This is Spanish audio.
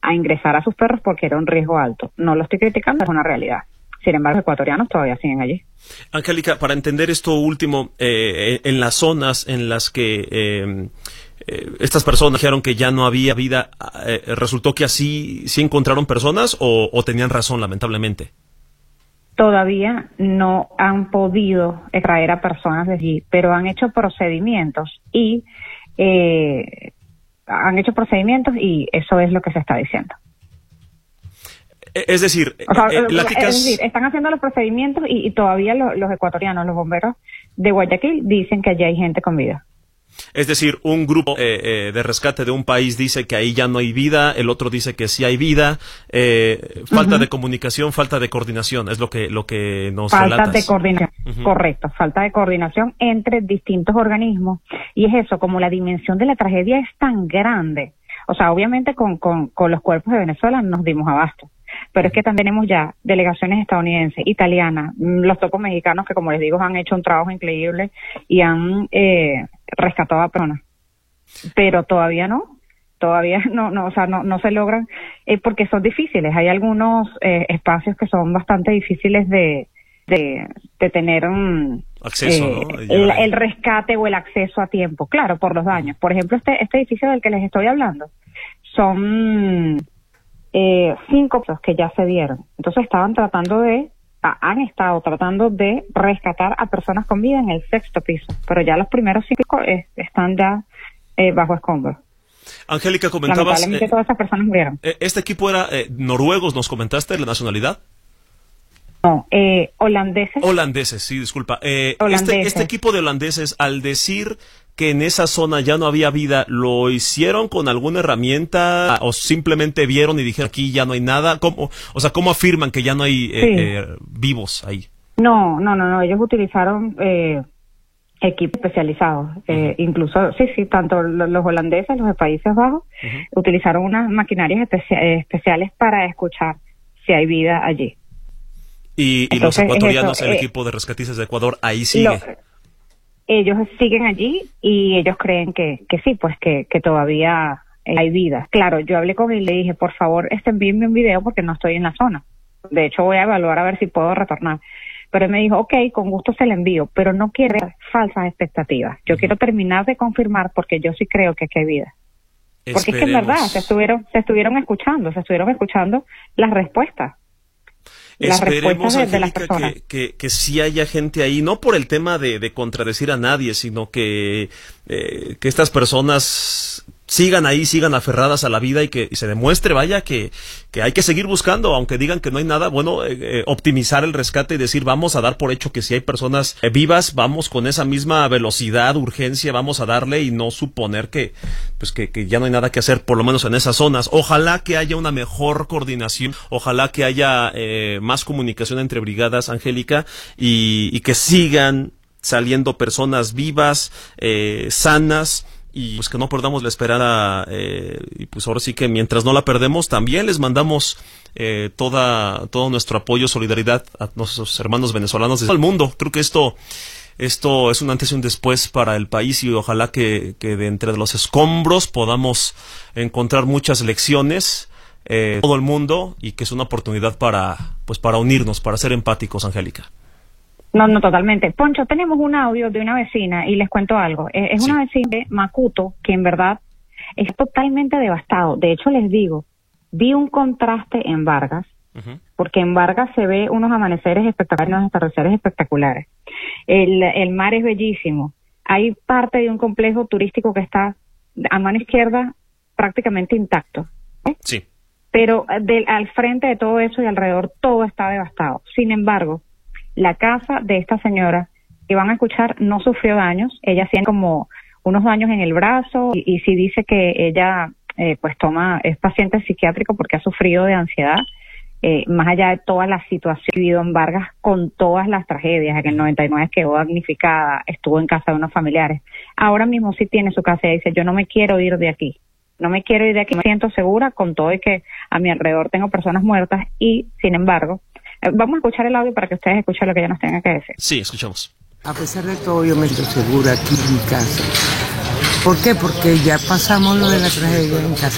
a ingresar a sus perros porque era un riesgo alto. No lo estoy criticando, es una realidad. Sin embargo, los ecuatorianos todavía siguen allí. Angélica, para entender esto último, en las zonas en las que estas personas dijeron que ya no había vida, ¿resultó que así sí encontraron personas o tenían razón, lamentablemente? Todavía no han podido extraer a personas de allí, pero han hecho procedimientos y eso es lo que se está diciendo. Es decir, están haciendo los procedimientos y todavía los ecuatorianos, los bomberos de Guayaquil, dicen que allí hay gente con vida. Es decir, un grupo de rescate de un país dice que ahí ya no hay vida, el otro dice que sí hay vida, falta de comunicación, falta de coordinación, es lo que nos relatas. Falta de coordinación, correcto, falta de coordinación entre distintos organismos, y es eso, como la dimensión de la tragedia es tan grande, o sea, obviamente con los cuerpos de Venezuela nos dimos abasto, pero es que también tenemos ya delegaciones estadounidenses, italianas, los topos mexicanos que, como les digo, han hecho un trabajo increíble y han rescatado a personas, pero todavía no, o sea, no se logran, porque son difíciles. Hay algunos espacios que son bastante difíciles de tener acceso, ¿no? el rescate o el acceso a tiempo, claro, por los daños. Por ejemplo, este edificio del que les estoy hablando, son 5 pisos que ya se dieron. Entonces han estado tratando de rescatar a personas con vida en el 6º piso, pero ya los primeros 5 están ya bajo escombros. Angélica, comentabas... Lamentablemente todas esas personas murieron. ¿Este equipo era noruegos, nos comentaste, la nacionalidad? No, holandeses. Holandeses, sí, disculpa. Holandeses. Este equipo de holandeses, al decir que en esa zona ya no había vida, ¿lo hicieron con alguna herramienta o simplemente vieron y dijeron aquí ya no hay nada? ¿Cómo afirman que ya no hay vivos ahí? No, ellos utilizaron equipos especializados, incluso, sí, tanto los holandeses, los de Países Bajos, utilizaron unas maquinarias especiales para escuchar si hay vida allí. Y entonces, los ecuatorianos, el equipo de rescatistas de Ecuador, ahí sigue. Ellos siguen allí y ellos creen que sí, pues que todavía hay vida. Claro, yo hablé con él y le dije, por favor, envíenme un video porque no estoy en la zona. De hecho, voy a evaluar a ver si puedo retornar. Pero él me dijo, ok, con gusto se lo envío, pero no quiero falsas expectativas. Yo quiero terminar de confirmar porque yo sí creo que hay vida. Porque es que en verdad se estuvieron escuchando las respuestas. Esperemos, Angélica, de las que sí haya gente ahí, no por el tema de contradecir a nadie, sino que estas personas sigan ahí, sigan aferradas a la vida y que se demuestre, vaya, que hay que seguir buscando, aunque digan que no hay nada, bueno, optimizar el rescate y decir, vamos a dar por hecho que si hay personas vivas, vamos con esa misma velocidad, urgencia, vamos a darle y no suponer que ya no hay nada que hacer, por lo menos en esas zonas. Ojalá que haya una mejor coordinación, ojalá que haya más comunicación entre brigadas, Angélica, y que sigan saliendo personas vivas, sanas, y pues que no perdamos la esperada, y pues ahora sí que mientras no la perdemos, también les mandamos todo nuestro apoyo, solidaridad a nuestros hermanos venezolanos de todo el mundo. Creo que esto es un antes y un después para el país, y ojalá que de entre los escombros podamos encontrar muchas lecciones, todo el mundo, y que es una oportunidad para unirnos, para ser empáticos, Angélica. No, totalmente. Poncho, tenemos un audio de una vecina y les cuento algo. Es una vecina de Macuto que en verdad es totalmente devastado. De hecho, les digo, vi un contraste en Vargas, porque en Vargas se ve unos amaneceres espectaculares, unos atardeceres espectaculares. El mar es bellísimo. Hay parte de un complejo turístico que está a mano izquierda prácticamente intacto. Sí. Pero al frente de todo eso y alrededor todo está devastado. Sin embargo, la casa de esta señora que van a escuchar no sufrió daños. Ella tiene como unos daños en el brazo y sí dice que ella es paciente psiquiátrico porque ha sufrido de ansiedad, más allá de toda la situación que ha vivido en Vargas con todas las tragedias. En el 99 quedó damnificada, estuvo en casa de unos familiares. Ahora mismo sí tiene su casa y dice, yo no me quiero ir de aquí. Me siento segura con todo y que a mi alrededor tengo personas muertas y, sin embargo, vamos a escuchar el audio para que ustedes escuchen lo que ella nos tenga que decir. Sí, escuchamos. A pesar de todo, yo me siento segura aquí en mi casa. ¿Por qué? Porque ya pasamos lo de la tragedia en casa.